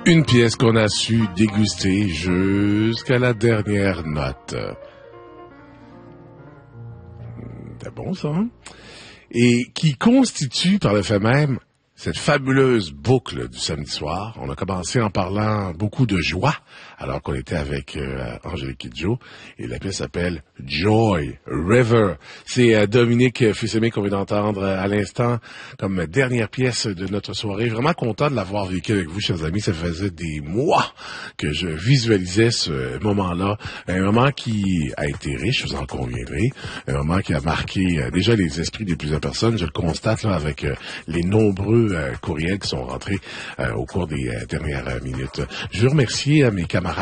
Une pièce qu'on a su déguster jusqu'à la dernière note. C'est bon, ça, hein? Et qui constitue, par le fait même, cette fabuleuse boucle du samedi soir. On a commencé en parlant beaucoup de joie, alors qu'on était avec Angélique Kidjo, et la pièce s'appelle Joy River. C'est Dominique Fils-Aimé qu'on vient d'entendre à l'instant comme dernière pièce de notre soirée. Vraiment content de l'avoir vécu avec vous, chers amis. Ça faisait des mois que je visualisais ce moment-là. Un moment qui a été riche, vous en conviendrez. Un moment qui a marqué déjà les esprits de plusieurs personnes. Je le constate là avec les nombreux courriels qui sont rentrés au cours des dernières minutes. Je veux remercier mes camarades